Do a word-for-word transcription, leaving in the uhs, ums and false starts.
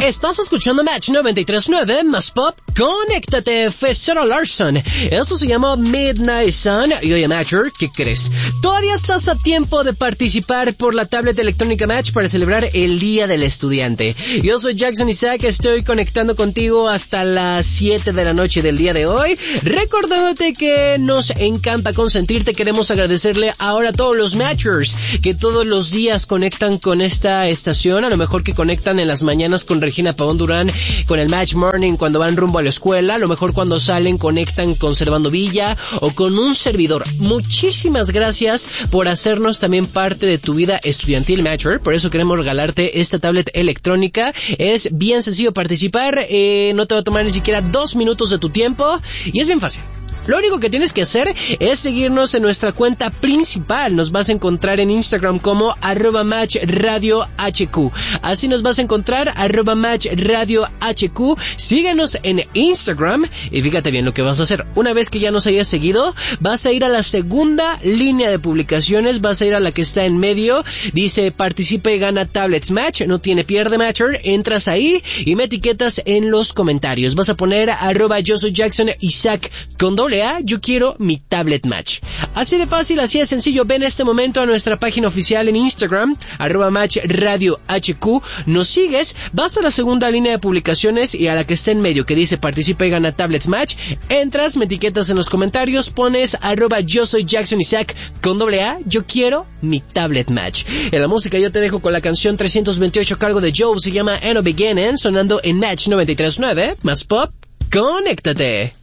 Estás escuchando Match noventa y tres punto nueve más pop. Conéctate, fue Sarah Larson. Eso se llamó Midnight Sun. Y oye, Matcher, ¿qué crees? Todavía estás a tiempo de participar por la tablet electrónica Match para celebrar el Día del Estudiante. Yo soy Jackson Isaac, estoy conectando contigo hasta las siete de la noche del día de hoy. Recordándote que nos encanta consentirte. Queremos agradecerle ahora a todos los Matchers que todos los días conectan con esta estación. A lo mejor que conectan en las mañanas con Regina Pavón Durán, con el Match Morning cuando van rumbo a la escuela, a lo mejor cuando salen conectan con Servando Villa o con un servidor. Muchísimas gracias por hacernos también parte de tu vida estudiantil, Matcher. Por eso queremos regalarte esta tablet electrónica. Es bien sencillo participar, eh, no te va a tomar ni siquiera dos minutos de tu tiempo y es bien fácil. Lo único que tienes que hacer es seguirnos en nuestra cuenta principal. Nos vas a encontrar en Instagram como arroba match radio hq. Así nos vas a encontrar, arroba match radio hq. Síguenos en Instagram y fíjate bien lo que vas a hacer. Una vez que ya nos hayas seguido, vas a ir a la segunda línea de publicaciones, vas a ir a la que está en medio. Dice participa y gana tablets Match, no tiene pierde Matcher. Entras ahí y me etiquetas en los comentarios. Vas a poner arroba yo soy Jackson Isaac con doble A, yo quiero mi tablet Match. Así de fácil, así de sencillo. Ven en este momento a nuestra página oficial en Instagram, arroba match radio hq. Nos sigues, vas a la segunda línea de publicaciones y a la que está en medio que dice participa y gana tablets Match. Entras, me etiquetas en los comentarios, pones arroba yo soy Jackson Isaac con doble A, yo quiero mi tablet Match. En la música yo te dejo con la canción trescientos veintiocho a cargo de Joe, se llama Ain't No Beginning, sonando en Match noventa y tres punto nueve más pop. Conéctate.